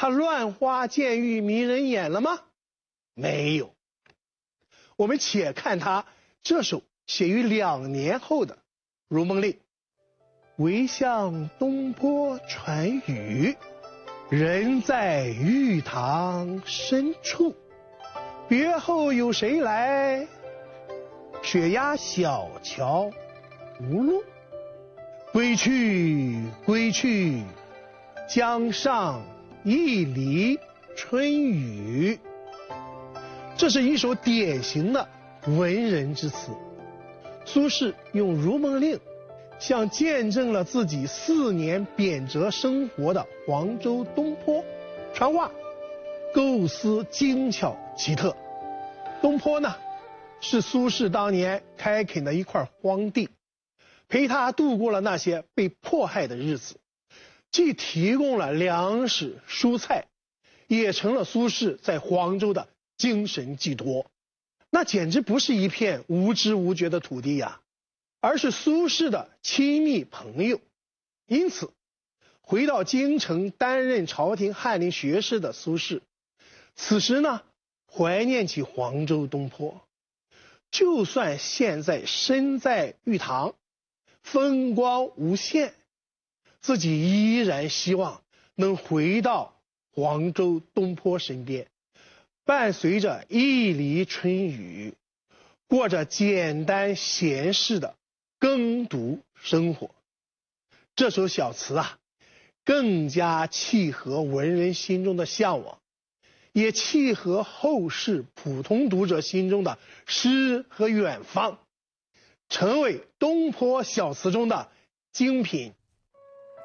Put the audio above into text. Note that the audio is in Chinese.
他乱花渐欲迷人眼了吗？没有。我们且看他这首写于2年后的《如梦令》：唯向东坡传语，人在玉堂深处。别后有谁来？雪压小桥无路。归去归去，江上一犁春雨。这是一首典型的文人之词。苏轼用《如梦令》向见证了自己4年贬谪生活的黄州东坡传话，构思精巧奇特。东坡呢，是苏轼当年开垦的一块荒地，陪他度过了那些被迫害的日子，既提供了粮食蔬菜，也成了苏轼在黄州的精神寄托。那简直不是一片无知无觉的土地呀，而是苏轼的亲密朋友。因此回到京城担任朝廷翰林学士的苏轼，此时呢怀念起黄州东坡，就算现在身在玉堂，风光无限，自己依然希望能回到黄州东坡身边，伴随着一犁春雨，过着简单闲适的耕读生活。这首小词啊，更加契合文人心中的向往，也契合后世普通读者心中的诗和远方，成为东坡小词中的精品